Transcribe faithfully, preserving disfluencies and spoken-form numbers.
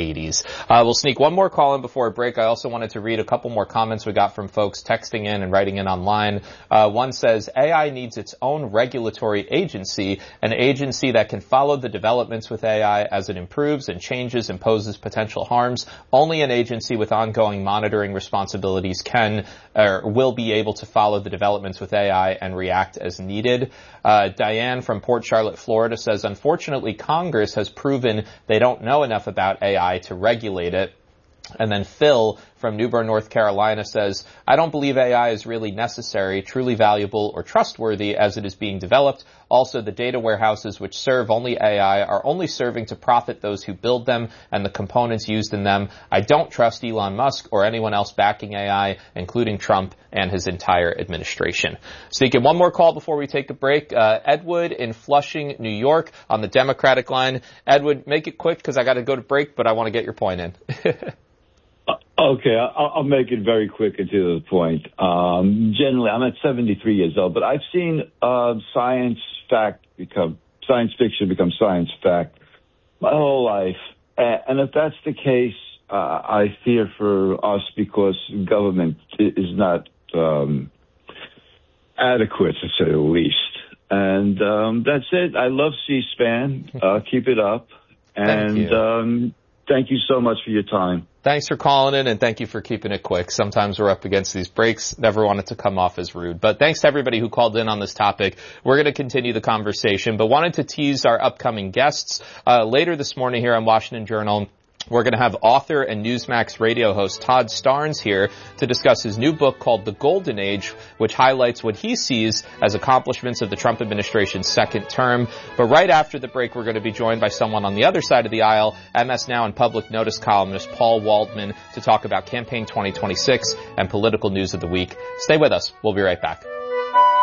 eighties. Uh, we'll sneak one more call in before a break. I also wanted to read a couple more comments we got from folks texting in and writing in online. Uh, one says, A I needs its own regulatory agency, an agency that can follow the developments with A I as it improves and changes and poses potential harms. Only an agency with ongoing monitoring responsibilities can or will be able to follow the developments with A I and react as needed. Uh, Diane from Port Charlotte, Florida says, unfortunately, Congress has proven they don't know enough about A I to regulate it. And then Phil from New Bern, North Carolina says, I don't believe A I is really necessary, truly valuable, or trustworthy as it is being developed. Also, the data warehouses which serve only A I are only serving to profit those who build them and the components used in them. I don't trust Elon Musk or anyone else backing A I, including Trump and his entire administration. Sneaking one more call before we take a break. Uh, Edward in Flushing, New York on the Democratic line. Edward, make it quick because I got to go to break, but I want to get your point in. Okay, I'll, I'll make it very quick and to the point. Um, generally, I'm at seventy-three years old, but I've seen uh, science fact become science fiction become science fact my whole life, and if that's the case, uh, I fear for us because government is not um, adequate, to say the least. And um, that's it. I love C-SPAN. Uh, keep it up, and thank you. Um, thank you so much for your time. Thanks for calling in, and thank you for keeping it quick. Sometimes we're up against these breaks. Never want it to come off as rude. But thanks to everybody who called in on this topic. We're going to continue the conversation, but wanted to tease our upcoming guests. Uh, later this morning here on Washington Journal, we're going to have author and Newsmax radio host Todd Starnes here to discuss his new book called The Golden Age, which highlights what he sees as accomplishments of the Trump administration's second term. But right after the break, we're going to be joined by someone on the other side of the aisle, M S Now and Public Notice columnist Paul Waldman, to talk about Campaign twenty twenty-six and political news of the week. Stay with us. We'll be right back.